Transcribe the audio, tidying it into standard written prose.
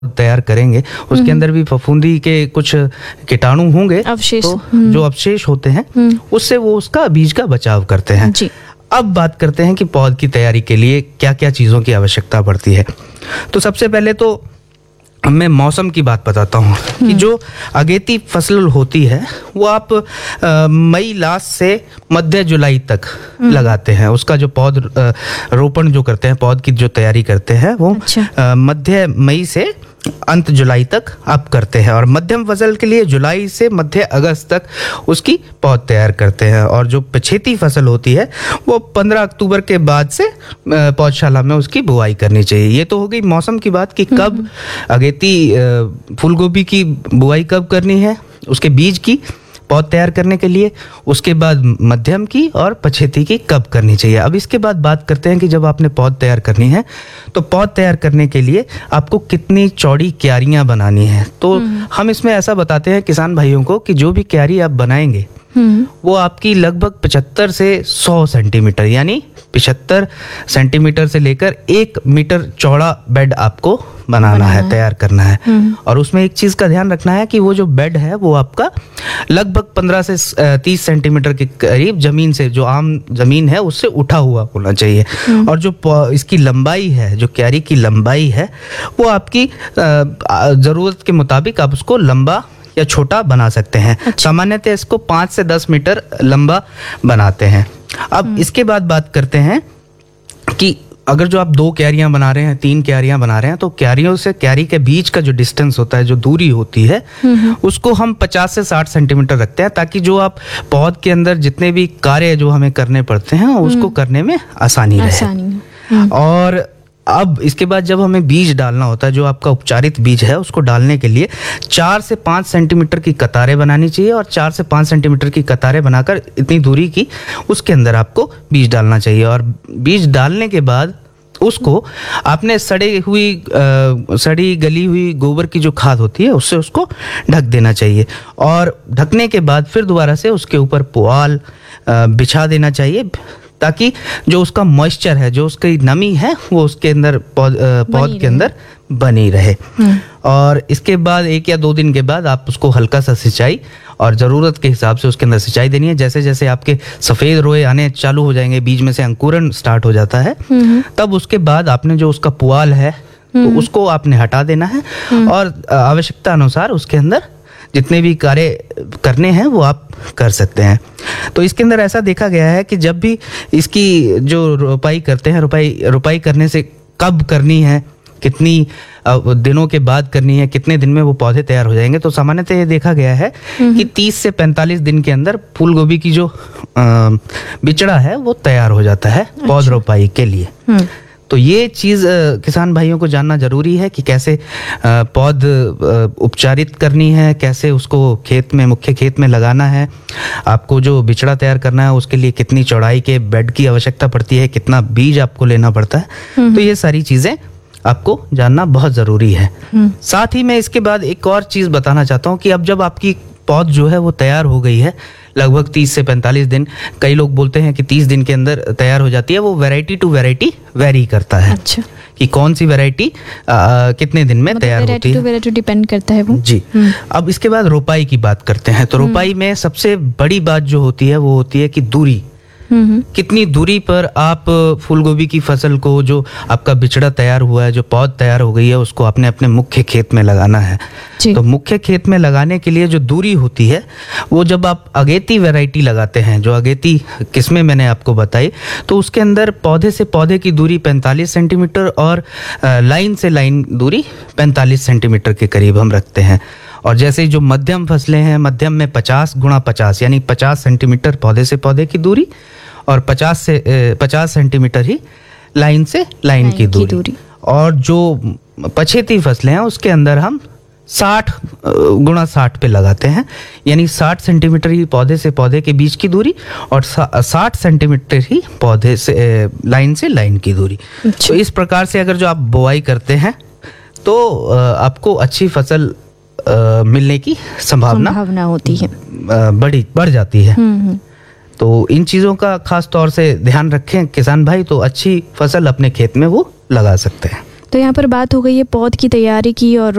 तैयार करेंगे उसके अंदर भी फफूंदी के कुछ कीटाणु होंगे, अवशेष, तो जो अवशेष होते हैं उससे वो उसका बीज का बचाव करते हैं। जी। अब बात करते हैं कि पौध की तैयारी के लिए क्या क्या चीज़ों की आवश्यकता पड़ती है। तो सबसे पहले तो मैं मौसम की बात बताता हूँ कि जो अगेती फसल होती है वो आप मई लास्ट से मध्य जुलाई तक लगाते हैं। उसका जो पौध रोपण जो करते हैं, पौध की जो तैयारी करते हैं वो अच्छा। मध्य मई से अंत जुलाई तक आप करते हैं, और मध्यम फसल के लिए जुलाई से मध्य अगस्त तक उसकी पौध तैयार करते हैं। और जो पछेती फसल होती है वो 15 अक्टूबर के बाद से पौधशाला में उसकी बुआई करनी चाहिए। ये तो हो गई मौसम की बात कि कब अगेती फूल गोभी की बुआई कब करनी है, उसके बीज की पौध तैयार करने के लिए, उसके बाद मध्यम की और पछेती की कब करनी चाहिए। अब इसके बाद बात करते हैं कि जब आपने पौध तैयार करनी है तो पौध तैयार करने के लिए आपको कितनी चौड़ी क्यारियां बनानी है। तो हम इसमें ऐसा बताते हैं किसान भाइयों को कि जो भी क्यारी आप बनाएंगे वो आपकी लगभग 75 से 100 सेंटीमीटर, यानी 75 सेंटीमीटर से लेकर 1 मीटर चौड़ा बेड आपको बनाना है, तैयार करना है। और उसमें एक चीज का ध्यान रखना है कि वो जो बेड है वो आपका लगभग 15 से 30 सेंटीमीटर के करीब जमीन से, जो आम जमीन है उससे उठा हुआ होना चाहिए। और जो इसकी लंबाई है, जो क्यारी की लंबाई है वो आपकी जरूरत के मुताबिक आप उसको लंबा या छोटा बना सकते हैं। अच्छा। सामान्यतः इसको 5 से 10 मीटर लंबा बनाते हैं। अब इसके बाद बात करते हैं कि अगर जो आप 2 क्यारियां बना रहे हैं, 3 क्यारियां बना रहे हैं, तो क्यारियों से क्यारी के बीच का जो डिस्टेंस होता है, जो दूरी होती है, उसको हम 50 से 60 सेंटीमीटर रखते हैं, ताकि जो आप पौध के अंदर जितने भी कार्य जो हमें करने पड़ते हैं उसको करने में आसानी रहे। और अब इसके बाद जब हमें बीज डालना होता है, जो आपका उपचारित बीज है उसको डालने के लिए 4 से 5 सेंटीमीटर की कतारें बनानी चाहिए, और 4 से 5 सेंटीमीटर की कतारें बनाकर इतनी दूरी की उसके अंदर आपको बीज डालना चाहिए। और बीज डालने के बाद उसको आपने सड़ी गली हुई गोबर की जो खाद होती है उससे उसको ढक देना चाहिए। और ढकने के बाद फिर दोबारा से उसके ऊपर पुआल बिछा देना चाहिए, ताकि जो उसका मॉइस्चर है, जो उसकी नमी है, वो उसके अंदर पौध के अंदर बनी रहे। और इसके बाद 1 या 2 दिन के बाद आप उसको हल्का सा सिंचाई और ज़रूरत के हिसाब से उसके अंदर सिंचाई देनी है। जैसे जैसे आपके सफ़ेद रोए आने चालू हो जाएंगे, बीज में से अंकुरन स्टार्ट हो जाता है, तब उसके बाद आपने जो उसका पुआल है तो उसको आपने हटा देना है, और आवश्यकता अनुसार उसके अंदर जितने भी कार्य करने हैं वो आप कर सकते हैं। तो इसके अंदर ऐसा देखा गया है कि जब भी इसकी जो रोपाई करते हैं, रोपाई करने से कब करनी है, कितनी दिनों के बाद करनी है, कितने दिन में वो पौधे तैयार हो जाएंगे, तो सामान्यतः ये देखा गया है कि 30 से 45 दिन के अंदर फूल गोभी की जो बिचड़ा है वो तैयार हो जाता है पौध रोपाई के लिए। तो ये चीज़ किसान भाइयों को जानना जरूरी है कि कैसे पौध उपचारित करनी है, कैसे उसको खेत में, मुख्य खेत में लगाना है। आपको जो बिचड़ा तैयार करना है उसके लिए कितनी चौड़ाई के बेड की आवश्यकता पड़ती है, कितना बीज आपको लेना पड़ता है, तो ये सारी चीज़ें आपको जानना बहुत ज़रूरी है। साथ ही मैं इसके बाद एक और चीज़ बताना चाहता हूँ कि अब जब आपकी पौध जो है वो तैयार हो गई है, लगभग 30 से 45 दिन, कई लोग बोलते हैं कि 30 दिन के अंदर तैयार हो जाती है, वो वैरायटी टू वैरायटी वेरी करता है। अच्छा। कि कौन सी वैरायटी कितने दिन में तैयार होती है, वैरायटी डिपेंड करता है वो। जी। अब इसके बाद रोपाई की बात करते हैं। तो रोपाई में सबसे बड़ी बात जो होती है वो होती है कि दूरी, कितनी दूरी पर आप फूल गोभी की फसल को, जो आपका बिचड़ा तैयार हुआ है, जो पौध तैयार हो गई है, उसको आपने अपने मुख्य खेत में लगाना है। तो मुख्य खेत में लगाने के लिए जो दूरी होती है वो, जब आप अगेती वैरायटी लगाते हैं, जो अगेती किस्में मैंने आपको बताई, तो उसके अंदर पौधे से पौधे की दूरी 45 सेंटीमीटर और लाइन से लाइन दूरी 45 सेंटीमीटर के करीब हम रखते हैं। और जैसे जो मध्यम फसलें हैं, मध्यम में 50 गुणा 50 यानी 50 सेंटीमीटर पौधे से पौधे की दूरी, और 50 सेंटीमीटर ही लाइन से लाइन की दूरी। और जो पछेती फसलें हैं उसके अंदर हम 60 गुणा 60 पे लगाते हैं, यानी 60 सेंटीमीटर ही पौधे से पौधे के बीच की दूरी, और 60 सेंटीमीटर ही पौधे से लाइन की दूरी। तो इस प्रकार से अगर जो आप बुआई करते हैं तो आपको अच्छी फसल मिलने की संभावना होती है, बढ़ जाती है। तो इन चीज़ों का खास तौर से ध्यान रखें किसान भाई, तो अच्छी फसल अपने खेत में वो लगा सकते हैं। तो यहाँ पर बात हो गई है पौध की तैयारी की और